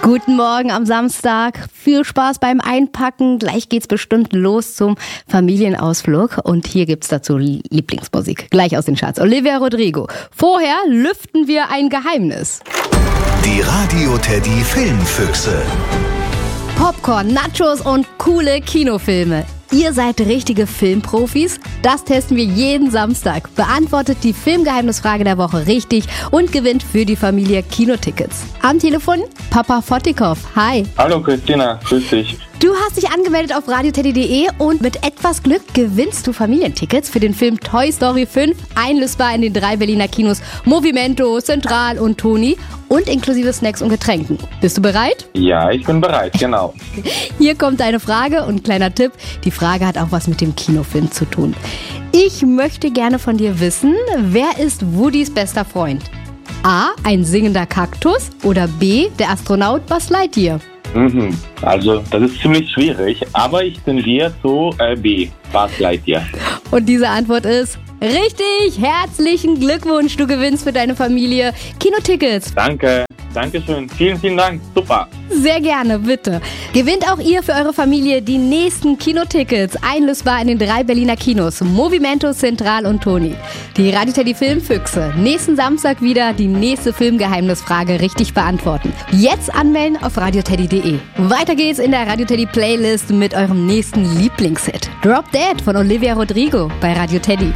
Guten Morgen am Samstag. Viel Spaß beim Einpacken. Gleich geht's bestimmt los zum Familienausflug. Und hier gibt's dazu Lieblingsmusik. Gleich aus den Charts. Olivia Rodrigo. Vorher lüften wir ein Geheimnis. Die Radio Teddy Filmfüchse. Popcorn, Nachos und coole Kinofilme. Ihr seid richtige Filmprofis? Das testen wir jeden Samstag. Beantwortet die Filmgeheimnisfrage der Woche richtig und gewinnt für die Familie Kinotickets. Am Telefon Papa Fotikov. Hi. Hallo Christina, grüß dich. Du hast dich angemeldet auf radioteddy.de und mit etwas Glück gewinnst du Familientickets für den Film Toy Story 5, einlösbar in den 3 Berliner Kinos Movimento, Central und Toni und inklusive Snacks und Getränken. Bist du bereit? Ja, ich bin bereit, genau. Hier kommt deine Frage und kleiner Tipp, die Frage hat auch was mit dem Kinofilm zu tun. Ich möchte gerne von dir wissen, wer ist Woodys bester Freund? A, ein singender Kaktus oder B, der Astronaut Buzz Lightyear? Also, das ist ziemlich schwierig, aber ich tendiere zu B, Buzz Lightyear. Und diese Antwort ist richtig. Herzlichen Glückwunsch, du gewinnst für deine Familie Kinotickets. Dankeschön. Vielen, vielen Dank. Super. Sehr gerne, bitte. Gewinnt auch ihr für eure Familie die nächsten Kinotickets, einlösbar in den 3 Berliner Kinos, Movimento, Central und Toni. Die Radio Teddy Filmfüchse. Nächsten Samstag wieder die nächste Filmgeheimnisfrage richtig beantworten. Jetzt anmelden auf radioteddy.de. Weiter geht's in der Radio Teddy Playlist mit eurem nächsten Lieblingshit. Drop Dead von Olivia Rodrigo bei Radio Teddy.